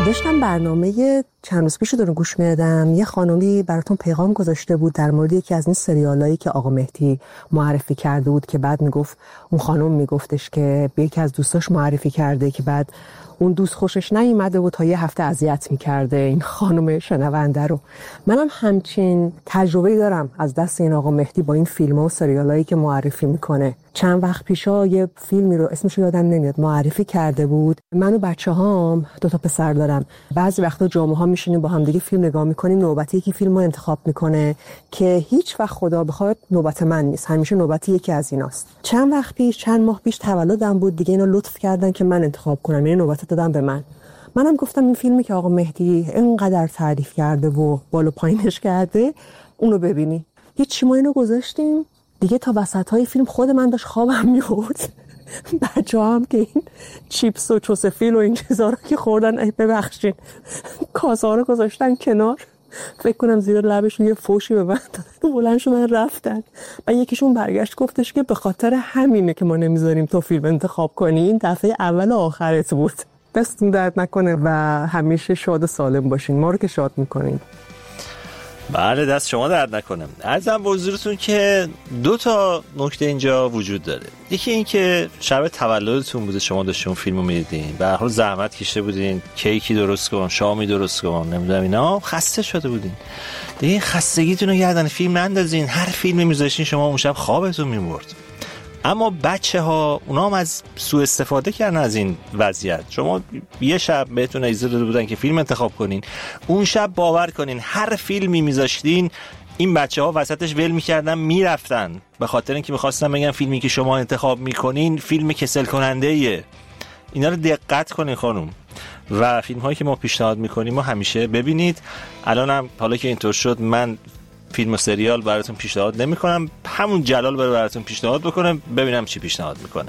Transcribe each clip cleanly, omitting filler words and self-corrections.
داشتم برنامه چند روز پیش رو گوش میدادم، یه خانومی براتون پیغام گذاشته بود در مورد یکی از این سریالایی که آقا مهدی معرفی کرده بود که بعد میگفت اون خانم میگفتش که به یکی از دوستاش معرفی کرده که بعد اون دوست خوشش نیومده بود تا یه هفته اذیت میکرده این خانم شنونده رو. منم همچین تجربه‌ای دارم از دست این آقا مهدی با این فیلم‌ها و سریالایی که معرفی میکنه. چند وقت پیشا یه فیلمی رو اسمش رو یادم نمیاد معرفی کرده بود. من و بچه‌هام 2 تا پسر دارم، بعضی وقتا جمعه‌ها میشینیم با هم دیگه فیلم نگاه میکنیم، نوبتی یکی فیلمو انتخاب میکنه که هیچ وقت خدا بخواد نوبت من نیست، همیشه نوبتی یکی از ایناست. چند ماه پیش تولدم بود دیگه، اینا لطف کردن که من انتخاب کنم، یعنی نوبت دادن به منم گفتم این فیلمی که آقا مهدی اینقدر تعریف کرده و بالا پایینش کرده اونو ببینی. هیچ ما اینو گذاشتیم دیگه تا وسط‌های فیلم خود من داشت خوابم می‌برد. بچه‌ها هم که این چیپس و چوسفیل و این چیزا رو که خوردن ببخشید کاسه‌ها رو گذاشتن کنار، فکر کنم زیر لبشون یه فوشی به من دادن، بلند شدن رفتن. و یکیشون برگشت گفتش که به خاطر همینه که ما نمیذاریم تو فیلم انتخاب کنی، این دفعه اول و آخرت بود. دستتون درد نکنه و همیشه شاد و سالم باشین، ما رو که شاد میکنین. بله دست شما درد نکنه. عرضم به حضورتون که 2 تا نکته اینجا وجود داره. یکی این که شب تولدتون بوده، شما داشتین اون فیلمو می‌دیدین، به هر حال زحمت کشیده بودین، کیکی درست کن، شامی درست کن، نمیدونم اینا، خسته شده بودین. دیگه این خستگیتون رو گردن فیلم نندازین، هر فیلمی می‌ذاشتین شما اون شب خوابتون می‌برد. اما بچه‌ها اونا هم از سوء استفاده کردن از این وضعیت. شما یه شب بهتون اجازه داده بودن که فیلم انتخاب کنین، اون شب باور کنین هر فیلمی میذاشتین این بچه‌ها وسطش ول می‌کردن میرفتن، به خاطر اینکه می‌خواستن بگن فیلمی که شما انتخاب می‌کنین فیلم کسل کننده‌ایه. اینا رو دقت کنین خانم. و فیلم‌هایی که ما پیشنهاد می‌کنیم ما همیشه ببینید. الانم حالا که اینطور شد من فیلم و سریال براتون پیشنهاد نمی‌کنم، همون جلال براتون پیشنهاد بکنم، ببینم چی پیشنهاد میکنه.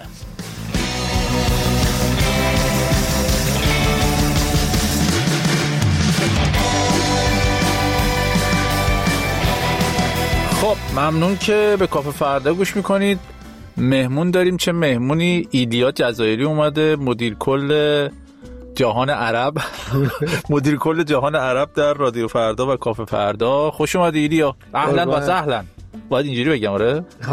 خب ممنون که به کافه فردا گوش میکنید. مهمون داریم، چه مهمونی، ایلیا جزایری اومده، مدیر کل جهان عرب مدیر کل جهان عرب در رادیو فردا و کافه فردا. خوش اومدی ایلیا. اهلا و سهلا. باید اینجوری بگم آره؟